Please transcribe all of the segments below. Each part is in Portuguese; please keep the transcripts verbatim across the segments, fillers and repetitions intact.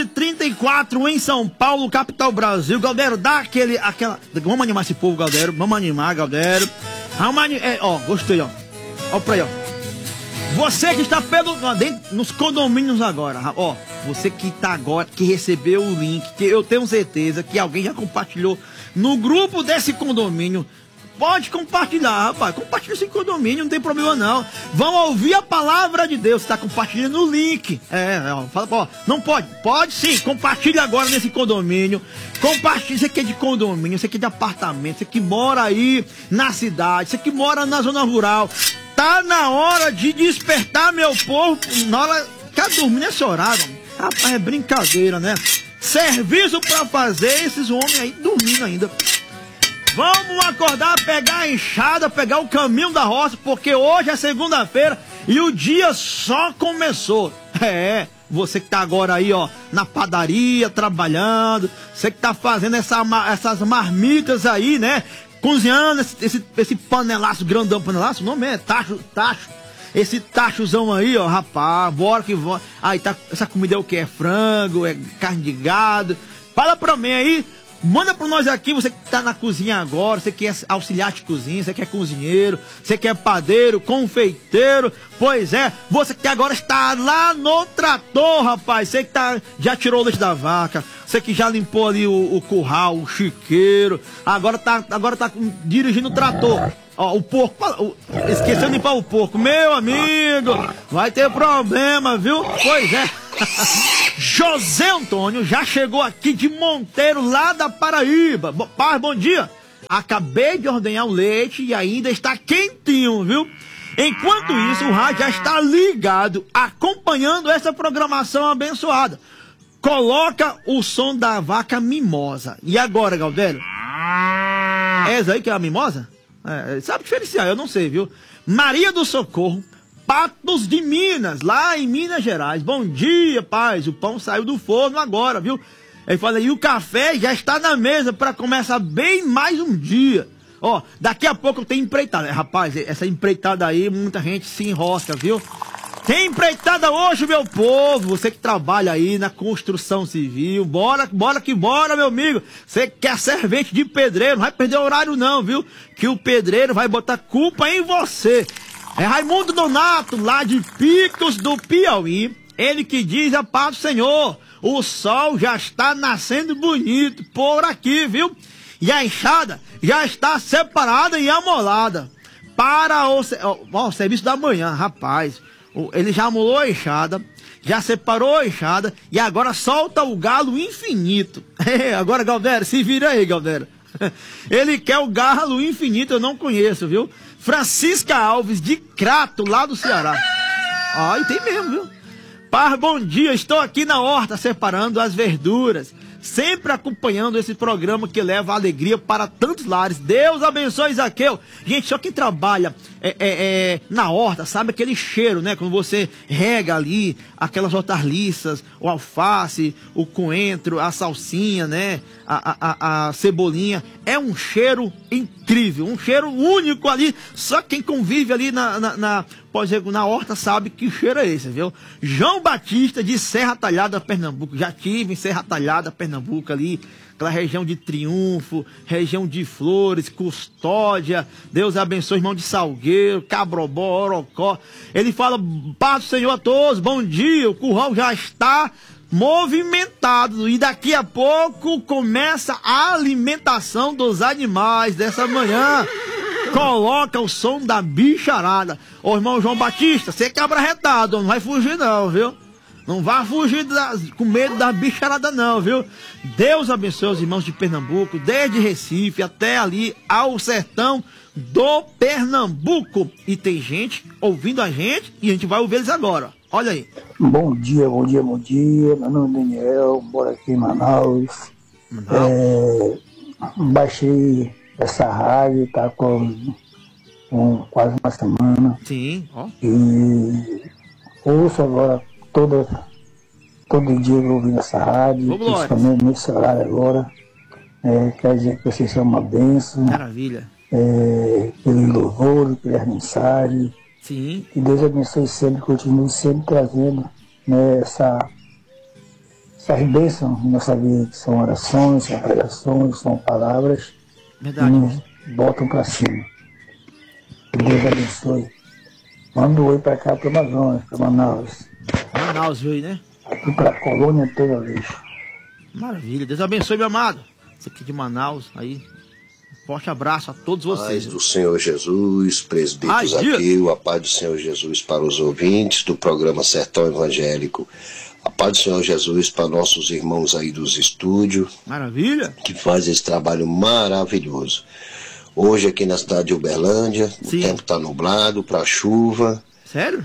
e trinta e quatro em São Paulo, capital Brasil. Galdério, dá aquele, aquela... Vamos animar esse povo, Galdério. Vamos animar, Galdério. Vamos animar... É, ó, gostei, ó. Ó pra aí, ó. Você que está pelo, dentro, nos condomínios agora, ó. Você que tá agora, que recebeu o link, que eu tenho certeza que alguém já compartilhou no grupo desse condomínio. Pode compartilhar, rapaz. Compartilha esse condomínio, não tem problema não. Vão ouvir a palavra de Deus. Está compartilhando o link. É, ó, fala, ó, não pode? Pode sim. Compartilha agora nesse condomínio. Compartilha. Você que é de condomínio, você que é de apartamento, você que mora aí na cidade, você que mora na zona rural. Tá na hora de despertar, meu povo. Na hora. Ficar dormindo esse horário. Rapaz, é brincadeira, né? Serviço pra fazer esses homens aí dormindo ainda. Vamos acordar, pegar a enxada, pegar o caminho da roça, porque hoje é segunda-feira e o dia só começou. É, você que tá agora aí, ó, na padaria, trabalhando, você que tá fazendo essa, essas marmitas aí, né? Cozinhando esse, esse, esse panelaço, grandão panelaço, o nome é tacho, tacho. Esse tachozão aí, ó, rapaz, bora que bora. Aí, tá, essa comida é o que? É frango, é carne de gado. Fala pra mim aí. Manda pra nós aqui, você que tá na cozinha agora, você que é auxiliar de cozinha, você que é cozinheiro, você que é padeiro, confeiteiro, pois é, você que agora está lá no trator, rapaz, você que tá, já tirou o leite da vaca, você que já limpou ali o, o curral, o chiqueiro, agora tá, agora tá dirigindo o trator. Ó, o porco, o, esqueceu de limpar o porco, meu amigo, vai ter problema, viu? Pois é. José Antônio já chegou aqui de Monteiro, lá da Paraíba. Bo, pai, bom dia. Acabei de ordenhar o leite e ainda está quentinho, viu? Enquanto isso, o rádio já está ligado, acompanhando essa programação abençoada. Coloca o som da vaca mimosa. E agora, Galdério? É essa aí que é a mimosa? É, sabe diferenciar, eu não sei, viu? Maria do Socorro, Patos de Minas, lá em Minas Gerais. Bom dia, paz. O pão saiu do forno agora, viu? Ele fala, e o café já está na mesa para começar bem mais um dia. Ó, daqui a pouco tem empreitada. Rapaz, essa empreitada aí, muita gente se enrosca, viu? Tem empreitada hoje, meu povo. Você que trabalha aí na construção civil. Bora, bora que bora, meu amigo. Você que é servente de pedreiro, não vai perder o horário não, viu? Que o pedreiro vai botar culpa em você. É Raimundo Donato, lá de Picos do Piauí. Ele que diz a paz do Senhor. O sol já está nascendo bonito por aqui, viu? E a enxada já está separada e amolada para o, ó, o serviço da manhã, rapaz. Ele já amolou a enxada, já separou a enxada e agora solta o galo infinito. É, agora, Galdério, se vira aí, Galdério. Ele quer o galo infinito, eu não conheço, viu? Francisca Alves, de Crato, lá do Ceará. Ah, e tem mesmo, viu? Par, bom dia, estou aqui na horta separando as verduras, sempre acompanhando esse programa que leva alegria para tantos lares. Deus abençoe, Zaqueu. Gente, só quem trabalha é, é, é, na horta sabe aquele cheiro, né? Quando você rega ali aquelas hortaliças, o alface, o coentro, a salsinha, né? A, a, a, a cebolinha. É um cheiro incrível, um cheiro único ali. Só quem convive ali na, na, na, pode dizer, na horta sabe que cheiro é esse, viu? João Batista, de Serra Talhada, Pernambuco. Já tive em Serra Talhada, Pernambuco ali, aquela região de Triunfo, região de Flores, Custódia. Deus abençoe, irmão de Salgueiro, Cabrobó, Orocó. Ele fala, paz do Senhor a todos, bom dia, o curral já está movimentado e daqui a pouco começa a alimentação dos animais dessa manhã. Coloca o som da bicharada. Ô irmão João Batista, você é cabra retado, não vai fugir não, viu? Não vai fugir da, com medo da bicharada não, viu? Deus abençoe os irmãos de Pernambuco, desde Recife até ali ao sertão do Pernambuco. E tem gente ouvindo a gente e a gente vai ouvir eles agora. Olha aí. Bom dia, bom dia, bom dia. Meu nome é Daniel, moro aqui em Manaus. Manaus. É, baixei essa rádio, tá com, com quase uma semana. Sim, ó. E ouço agora toda, todo dia eu ouvindo essa rádio, principalmente nesse horário agora. É, quer dizer que vocês são uma bênção. Maravilha. É, pelo louvor, pela mensagem. Sim. Que Deus abençoe sempre, continue sempre trazendo, né, essa, essas bênçãos, nossa vida, que são orações, são pregações, são palavras Verdade. que nos botam para cima. Que Deus abençoe. Manda um oi para cá, para o Amazonas, para Manaus. Manaus veio, né? Aqui para a colônia Toda Lixo. Maravilha. Deus abençoe, meu amado. Isso aqui de Manaus, aí. Um forte abraço a todos vocês. Paz do Senhor Jesus, presbíteros aqui, a paz do Senhor Jesus para os ouvintes do programa Sertão Evangélico. A paz do Senhor Jesus para nossos irmãos aí dos estúdios. Maravilha. Que fazem esse trabalho maravilhoso. Hoje aqui na cidade de Uberlândia, Sim. o tempo está nublado para chuva. Sério?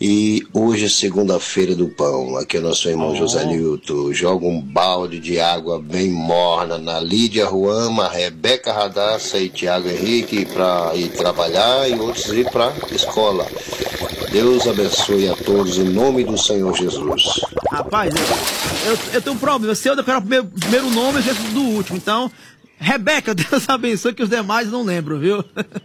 E hoje é segunda-feira do pão. Aqui é nosso irmão oh. José Nilton. Joga um balde de água bem morna na Lídia Ruama, Rebeca Radassa e Tiago Henrique para ir trabalhar e outros ir para a escola. Deus abençoe a todos em nome do Senhor Jesus. Rapaz, eu, eu, eu tenho um problema. Se eu decorar o primeiro, primeiro nome, eu esqueço do último. Então, Rebeca, Deus abençoe, que os demais não lembram, viu?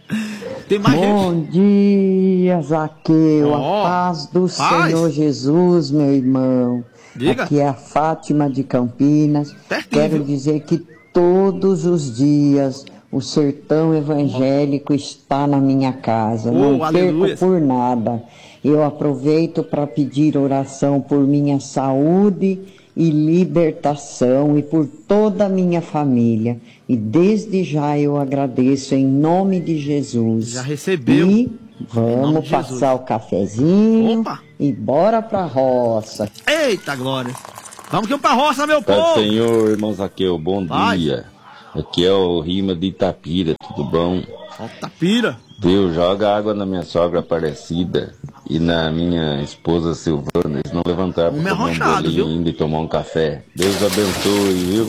Tem mais Bom gente. dia, Zaqueu. Oh, a paz do paz. Senhor Jesus, meu irmão. Diga. Aqui é a Fátima de Campinas. Pertinho, Quero viu? dizer que todos os dias o sertão evangélico está na minha casa. Oh, não aleluia. perco por nada. Eu aproveito para pedir oração por minha saúde e libertação e por toda a minha família. E desde já eu agradeço em nome de Jesus. Já recebeu. E vamos passar o cafezinho. Opa. E bora pra roça. Eita glória. Vamos que pra roça, meu Pai povo. Senhor, irmãos Zaqueu, bom Vai. dia. Aqui é o Rima de Itapira, tudo bom? Ó, Tapira. Deus, joga água na minha sogra Aparecida e na minha esposa Silvana. Eles não levantaram Homem pra comer um arrochado, bolinho viu? ainda e tomar um café. Deus abençoe, viu?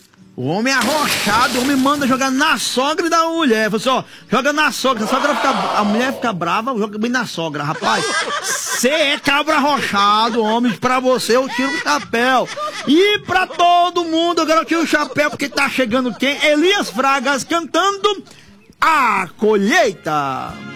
O homem é arrochado, o homem manda jogar na sogra e da mulher. Você, ó, joga na sogra, a, sogra fica, a mulher fica brava, joga bem na sogra. Rapaz, você é cabra arrochado, homem, pra você eu tiro o chapéu. E pra todo mundo, agora eu tiro o chapéu porque tá chegando quem? Elias Fragas cantando A Colheita.